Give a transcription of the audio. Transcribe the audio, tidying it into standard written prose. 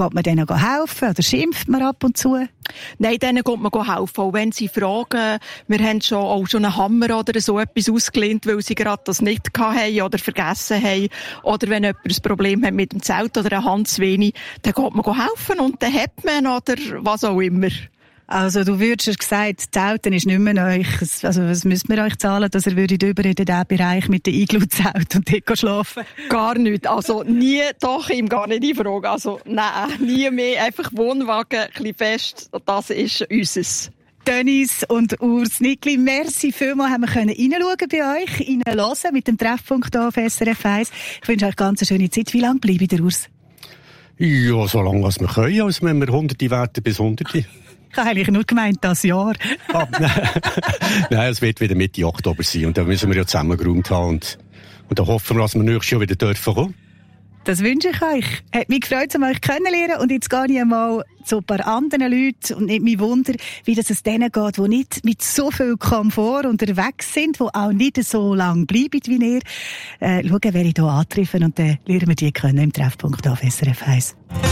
geht man denen helfen oder schimpft man ab und zu? Nein, denen geht man helfen. Auch wenn sie fragen, wir haben auch schon einen Hammer oder so etwas ausgelehnt, weil sie gerade das nicht hatten oder vergessen haben. Oder wenn jemand ein Problem hat mit dem Zelt oder eine Hand zu wenig, dann geht man helfen und dann hat man oder was auch immer. Also du würdest gesagt, Zelten ist nicht mehr euch. Also was müsst wir euch zahlen, dass ihr würdet über in den Bereich mit dem Iglu-Zelt und dort schlafen? Gar nicht. Also nie, doch, ihm gar nicht in Frage. Also nein, nie mehr. Einfach Wohnwagen, ein bisschen fest. Das ist unseres. Dennis und Urs Nickli, merci vielmals, haben wir reinschauen bei euch, reinhören mit dem Treffpunkt hier auf SRF 1. Ich wünsche euch ganz eine schöne Zeit. Wie lange bleibt ihr, Urs? Ja, so lange als wir können, als wenn wir Hunderte warten bis Hunderte. Ich habe eigentlich nur gemeint, das Jahr. Nein, es wird wieder Mitte Oktober sein und da müssen wir ja zusammengeräumt haben und da hoffen wir, dass wir nächstes Jahr wieder dürfen kommen. Das wünsche ich euch. Hat mich gefreut, euch kennenzulernen und jetzt gehe ich einmal zu ein paar anderen Leuten und nicht mich wunder, wie das es denen geht, die nicht mit so viel Komfort unterwegs sind, die auch nicht so lange bleiben wie ihr. Schauen, wer ich hier antreffe und dann lernen wir die kennen im Treffpunkt auf SRF 1.